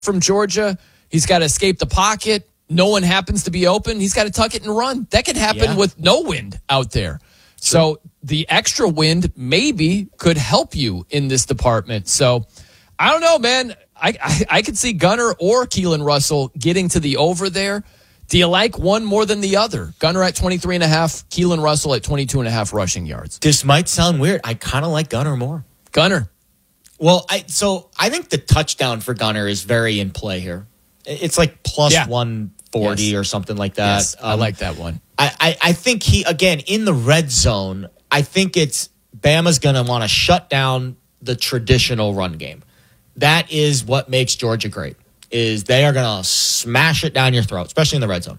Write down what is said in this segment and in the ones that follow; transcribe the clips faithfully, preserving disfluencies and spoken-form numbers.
from Georgia. He's got to escape the pocket. No one happens to be open. He's got to tuck it and run. That could happen yeah. with no wind out there. So the extra wind maybe could help you in this department. So I don't know, man. I, I, I could see Gunnar or Keelan Russell getting to the over there. Do you like one more than the other? Gunnar at twenty-three and a half, Keelan Russell at twenty-two and a half rushing yards. This might sound weird. I kind of like Gunnar more. Gunnar. Well, I so I think the touchdown for Gunnar is very in play here. It's like plus yeah. one forty yes. or something like that. Yes, um, I like that one. I, I, I think he, again, in the red zone, I think it's Bama's going to want to shut down the traditional run game. That is what makes Georgia great, is they are going to smash it down your throat, especially in the red zone.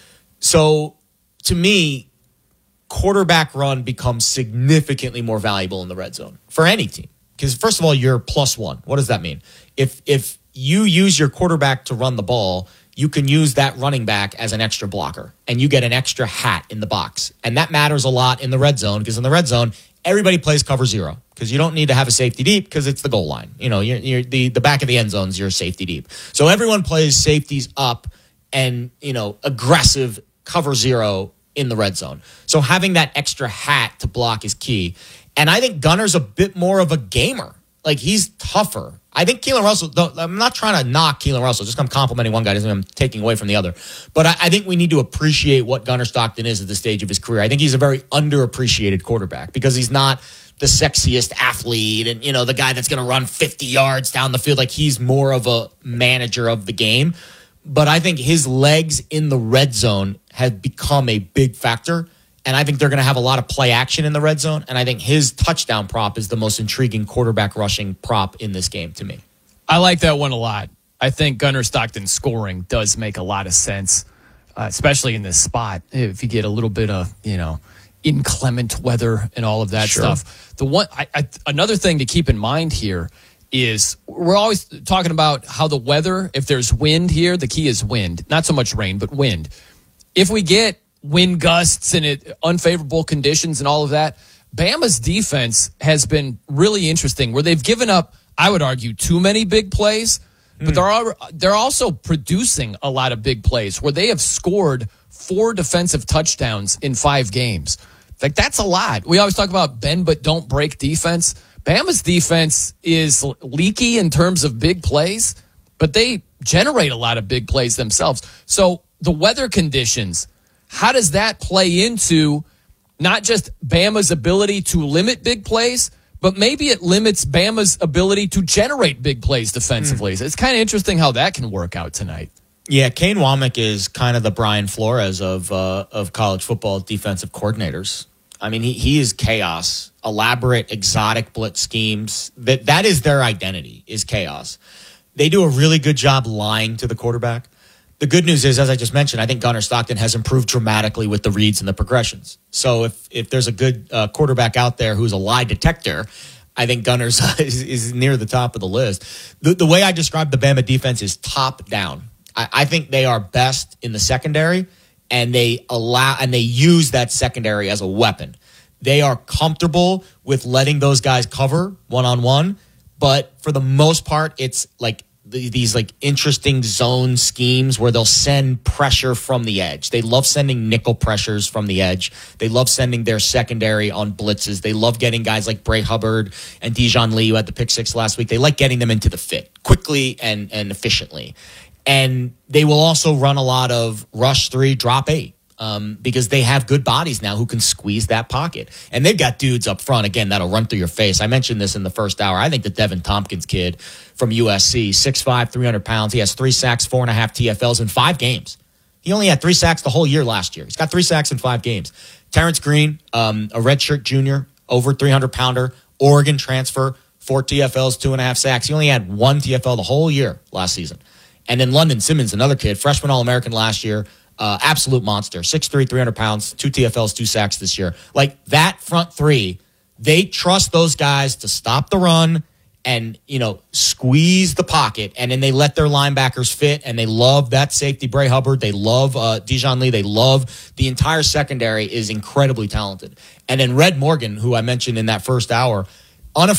So, to me, quarterback run becomes significantly more valuable in the red zone for any team. Because, first of all, you're plus one. What does that mean? If if you use your quarterback to run the ball, you can use that running back as an extra blocker, and you get an extra hat in the box. And that matters a lot in the red zone, because in the red zone, everybody plays cover zero, because you don't need to have a safety deep because it's the goal line. You know, you're, you're the, the back of the end zone is your safety deep. So everyone plays safeties up and, you know, aggressive cover zero in the red zone. So having that extra hat to block is key. And I think Gunnar's a bit more of a gamer. Like, he's tougher. I think Keelan Russell, though, I'm not trying to knock Keelan Russell, just I'm complimenting one guy, doesn't mean I'm taking away from the other. But I, I think we need to appreciate what Gunnar Stockton is at this stage of his career. I think he's a very underappreciated quarterback, because he's not the sexiest athlete and, you know, the guy that's going to run fifty yards down the field. Like, he's more of a manager of the game. But I think his legs in the red zone have become a big factor. And I think they're going to have a lot of play action in the red zone. And I think his touchdown prop is the most intriguing quarterback rushing prop in this game to me. I like that one a lot. I think Gunnar Stockton scoring does make a lot of sense, uh, especially in this spot. If you get a little bit of, you know, inclement weather and all of that sure. stuff. The one, I, I, another thing to keep in mind here is we're always talking about how the weather, if there's wind here, the key is wind. Not so much rain, but wind. If we get wind gusts and it, unfavorable conditions and all of that, Bama's defense has been really interesting, where they've given up, I would argue, too many big plays, but mm. they're they're also producing a lot of big plays, where they have scored four defensive touchdowns in five games. Like, that's a lot. We always talk about bend but don't break defense. Bama's defense is leaky in terms of big plays, but they generate a lot of big plays themselves. So the weather conditions, how does that play into not just Bama's ability to limit big plays, but maybe it limits Bama's ability to generate big plays defensively? Mm. It's kind of interesting how that can work out tonight. Yeah, Kane Womack is kind of the Brian Flores of uh, of college football defensive coordinators. I mean, he he is chaos, elaborate, exotic blitz schemes. That that is their identity, is chaos. They do a really good job lying to the quarterback. The good news is, as I just mentioned, I think Gunnar Stockton has improved dramatically with the reads and the progressions. So if if there's a good uh, quarterback out there who's a lie detector, I think Gunnar's is, is near the top of the list. The, the way I describe the Bama defense is top down. I, I think they are best in the secondary, and they allow and they use that secondary as a weapon. They are comfortable with letting those guys cover one on one, but for the most part, it's like these like interesting zone schemes where they'll send pressure from the edge. They love sending nickel pressures from the edge. They love sending their secondary on blitzes. They love getting guys like Bray Hubbard and Dijon Lee, who had the pick six last week. They like getting them into the fit quickly and, and efficiently. And they will also run a lot of rush three, drop eight. Um, because they have good bodies now who can squeeze that pocket. And they've got dudes up front, again, that'll run through your face. I mentioned this in the first hour. I think the Devin Tompkins kid from U S C, six five, three hundred pounds. He has three sacks, four and a half T F Ls in five games. He only had three sacks the whole year last year. He's got three sacks in five games. Terrence Green, um, a redshirt junior, over three hundred pounder, Oregon transfer, four T F Ls, two and a half sacks. He only had one T F L the whole year last season. And then London Simmons, another kid, freshman All-American last year, Uh, absolute monster, six three, three hundred pounds, two T F Ls, two sacks this year. Like, that front three, they trust those guys to stop the run and, you know, squeeze the pocket, and then they let their linebackers fit, and they love that safety, Bray Hubbard. They love uh, Dijon Lee. They love the entire secondary is incredibly talented. And then Red Morgan, who I mentioned in that first hour, unafraid.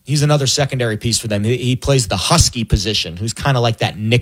He's another secondary piece for them. He, he plays the husky position, who's kind of like that Nick